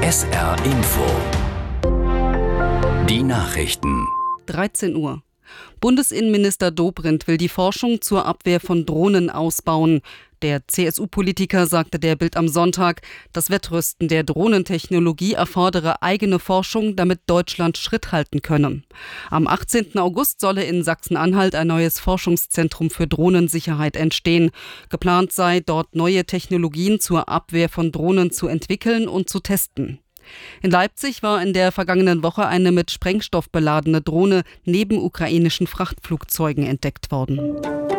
SR Info. Die Nachrichten. 13 Uhr. Bundesinnenminister Dobrindt will die Forschung zur Abwehr von Drohnen ausbauen. Der CSU-Politiker sagte der Bild am Sonntag, das Wettrüsten der Drohnentechnologie erfordere eigene Forschung, damit Deutschland Schritt halten könne. Am 18. August solle in Sachsen-Anhalt ein neues Forschungszentrum für Drohnensicherheit entstehen. Geplant sei, dort neue Technologien zur Abwehr von Drohnen zu entwickeln und zu testen. In Leipzig war in der vergangenen Woche eine mit Sprengstoff beladene Drohne neben ukrainischen Frachtflugzeugen entdeckt worden.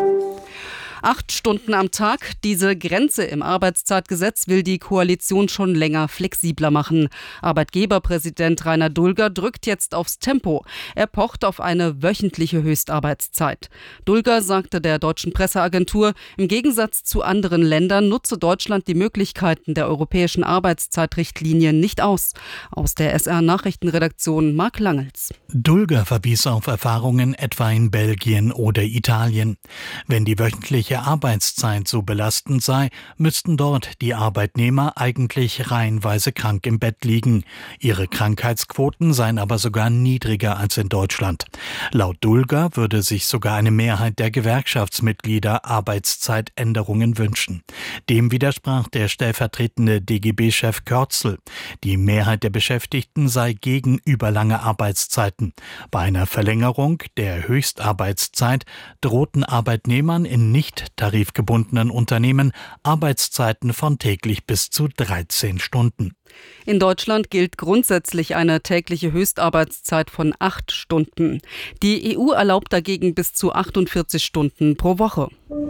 8 Stunden am Tag. Diese Grenze im Arbeitszeitgesetz will die Koalition schon länger flexibler machen. Arbeitgeberpräsident Rainer Dulger drückt jetzt aufs Tempo. Er pocht auf eine wöchentliche Höchstarbeitszeit. Dulger sagte der deutschen Presseagentur, im Gegensatz zu anderen Ländern nutze Deutschland die Möglichkeiten der europäischen Arbeitszeitrichtlinie nicht aus. Aus der SR-Nachrichtenredaktion Marc Langels. Dulger verwies auf Erfahrungen etwa in Belgien oder Italien. Wenn die wöchentliche Arbeitszeit so belastend sei, müssten dort die Arbeitnehmer eigentlich reihenweise krank im Bett liegen. Ihre Krankheitsquoten seien aber sogar niedriger als in Deutschland. Laut Dulger würde sich sogar eine Mehrheit der Gewerkschaftsmitglieder Arbeitszeitänderungen wünschen. Dem widersprach der stellvertretende DGB-Chef Körzel. Die Mehrheit der Beschäftigten sei gegen überlange Arbeitszeiten. Bei einer Verlängerung der Höchstarbeitszeit drohten Arbeitnehmern in nicht tarifgebundenen Unternehmen Arbeitszeiten von täglich bis zu 13 Stunden. In Deutschland gilt grundsätzlich eine tägliche Höchstarbeitszeit von 8 Stunden. Die EU erlaubt dagegen bis zu 48 Stunden pro Woche.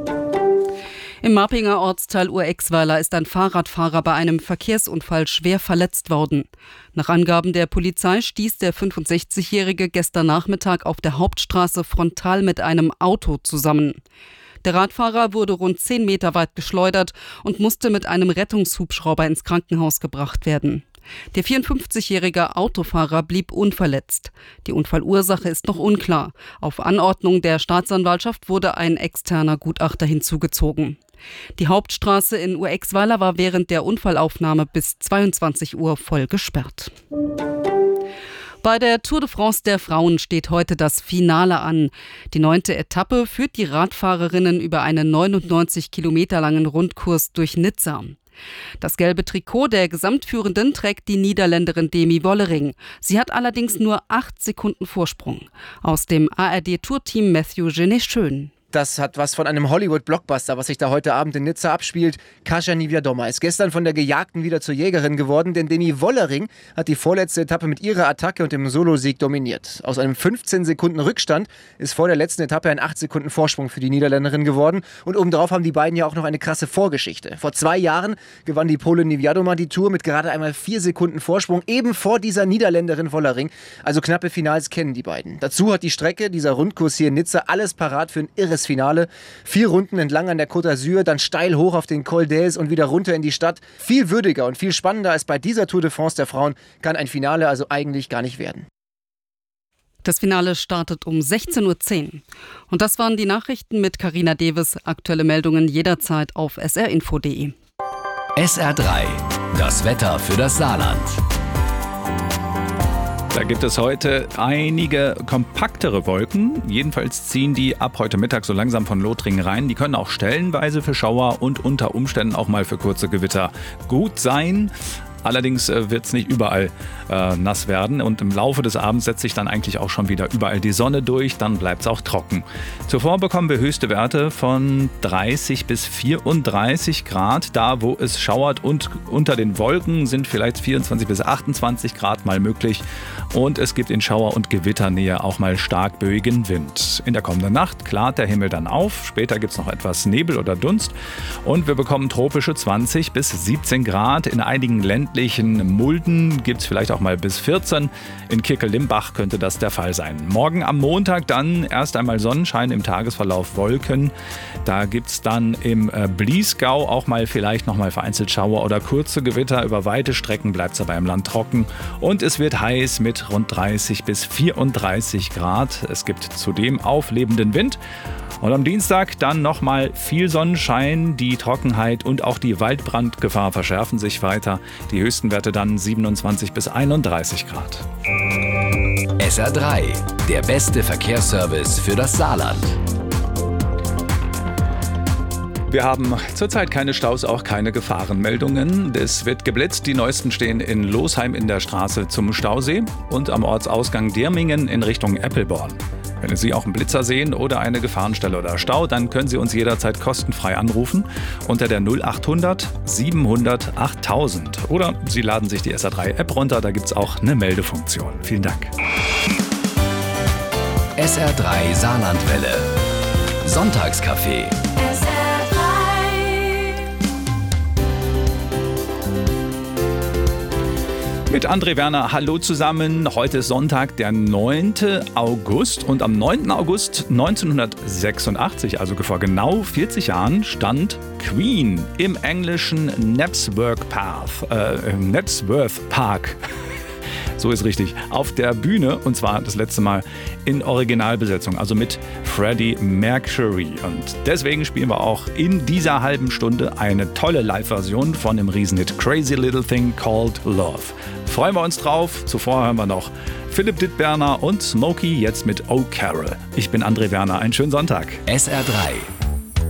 Im Marpinger Ortsteil Urexweiler ist ein Fahrradfahrer bei einem Verkehrsunfall schwer verletzt worden. Nach Angaben der Polizei stieß der 65-Jährige gestern Nachmittag auf der Hauptstraße frontal mit einem Auto zusammen. Der Radfahrer wurde rund 10 Meter weit geschleudert und musste mit einem Rettungshubschrauber ins Krankenhaus gebracht werden. Der 54-jährige Autofahrer blieb unverletzt. Die Unfallursache ist noch unklar. Auf Anordnung der Staatsanwaltschaft wurde ein externer Gutachter hinzugezogen. Die Hauptstraße in Urexweiler war während der Unfallaufnahme bis 22 Uhr voll gesperrt. Bei der Tour de France der Frauen steht heute das Finale an. Die 9. Etappe führt die Radfahrerinnen über einen 99 Kilometer langen Rundkurs durch Nizza. Das gelbe Trikot der Gesamtführenden trägt die Niederländerin Demi Wollering. Sie hat allerdings nur 8 Sekunden Vorsprung. Aus dem ARD-Tourteam Matthew Genet-Schön. Das hat was von einem Hollywood-Blockbuster, was sich da heute Abend in Nizza abspielt. Kasia Niewiadoma ist gestern von der Gejagten wieder zur Jägerin geworden, denn Demi Wollering hat die vorletzte Etappe mit ihrer Attacke und dem Solosieg dominiert. Aus einem 15 Sekunden Rückstand ist vor der letzten Etappe ein 8 Sekunden Vorsprung für die Niederländerin geworden. Und obendrauf haben die beiden ja auch noch eine krasse Vorgeschichte. Vor 2 Jahren gewann die Polin Niewiadoma die Tour mit gerade einmal 4 Sekunden Vorsprung, eben vor dieser Niederländerin Wollering. Also knappe Finals kennen die beiden. Dazu hat die Strecke, dieser Rundkurs hier in Nizza, alles parat für ein irres Finale. 4 Runden entlang an der Côte d'Azur, dann steil hoch auf den Col d'Aise und wieder runter in die Stadt. Viel würdiger und viel spannender als bei dieser Tour de France der Frauen kann ein Finale also eigentlich gar nicht werden. Das Finale startet um 16:10 Uhr. Und das waren die Nachrichten mit Carina Deves. Aktuelle Meldungen jederzeit auf srinfo.de. SR3, das Wetter für das Saarland. Da gibt es heute einige kompaktere Wolken. Jedenfalls ziehen die ab heute Mittag so langsam von Lothringen rein. Die können auch stellenweise für Schauer und unter Umständen auch mal für kurze Gewitter gut sein. Allerdings wird es nicht überall nass werden und im Laufe des Abends setzt sich dann eigentlich auch schon wieder überall die Sonne durch, dann bleibt es auch trocken. Zuvor bekommen wir höchste Werte von 30 bis 34 Grad. Da, wo es schauert und unter den Wolken sind vielleicht 24 bis 28 Grad mal möglich. Und es gibt in Schauer- und Gewitternähe auch mal stark böigen Wind. In der kommenden Nacht klart der Himmel dann auf. Später gibt es noch etwas Nebel oder Dunst. Und wir bekommen tropische 20 bis 17 Grad. In einigen ländlichen Mulden gibt es vielleicht auch mal bis 14. In Kirkel-Limbach könnte das der Fall sein. Morgen am Montag dann erst einmal Sonnenschein, im Tagesverlauf Wolken. Da gibt es dann im Bliesgau auch mal vielleicht noch mal vereinzelt Schauer oder kurze Gewitter. Über weite Strecken bleibt es aber im Land trocken. Und es wird heiß mit rund 30 bis 34 Grad. Es gibt zudem auflebenden Wind. Und am Dienstag dann nochmal viel Sonnenschein. Die Trockenheit und auch die Waldbrandgefahr verschärfen sich weiter. Die höchsten Werte dann 27 bis 31 Grad. SR3, der beste Verkehrsservice für das Saarland. Wir haben zurzeit keine Staus, auch keine Gefahrenmeldungen. Es wird geblitzt. Die neuesten stehen in Losheim in der Straße zum Stausee und am Ortsausgang Dirmingen in Richtung Eppelborn. Wenn Sie auch einen Blitzer sehen oder eine Gefahrenstelle oder Stau, dann können Sie uns jederzeit kostenfrei anrufen unter der 0800 700 8000. Oder Sie laden sich die SR3-App runter, da gibt es auch eine Meldefunktion. Vielen Dank. SR3 Saarlandwelle. Sonntagscafé. Mit André Werner, hallo zusammen. Heute ist Sonntag, der 9. August. Und am 9. August 1986, also vor genau 40 Jahren, stand Queen im englischen Knebsworth Park. So ist richtig. Auf der Bühne, und zwar das letzte Mal in Originalbesetzung, also mit Freddie Mercury. Und deswegen spielen wir auch in dieser halben Stunde eine tolle Live-Version von dem Riesenhit Crazy Little Thing Called Love. Freuen wir uns drauf. Zuvor hören wir noch Philipp Dittberner und Smokey, jetzt mit Oh Carol. Ich bin André Werner. Einen schönen Sonntag. SR3